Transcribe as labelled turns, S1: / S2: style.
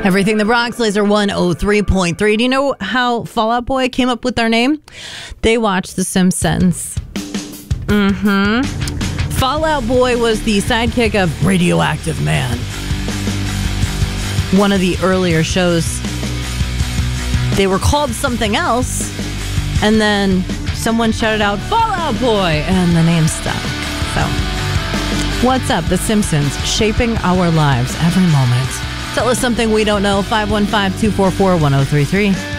S1: Everything the Bronx, Laser 103.3. Do you know how Fall Out Boy came up with their name? They watched The Simpsons. Fall Out Boy was the sidekick of Radioactive Man. One of the earlier shows. They were called something else, and then someone shouted out, Fall Out Boy, and the name stuck. So, what's up? The Simpsons, shaping our lives every moment. Tell us something we don't know. 515-244-1033.